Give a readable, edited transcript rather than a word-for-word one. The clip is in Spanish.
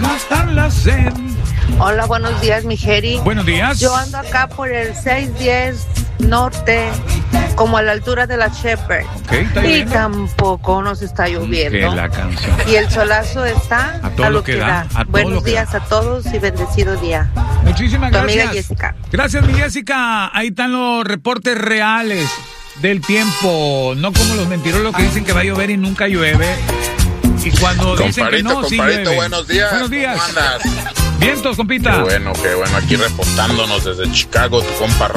matar la sed. Hola, buenos días, mi Jerry. Buenos días. Yo ando acá por el 610 norte, como a la altura de la Shepherd. Okay, ¿está y lloviendo? Tampoco nos está lloviendo. Que la canción. Y el solazo está A todo lo que da, a todo Buenos lo que días da. a todos y bendecido día. Muchísimas Tu gracias. amiga Jessica. Gracias, mi Jessica. Ahí están los reportes reales del tiempo. No como los mentirosos que dicen que va a llover y nunca llueve. Y cuando dicen que no, sí llueve. Buenos días. Buenos días. ¿Cómo andas? Vientos, compita. Qué bueno. Aquí reportándonos desde Chicago, tu compa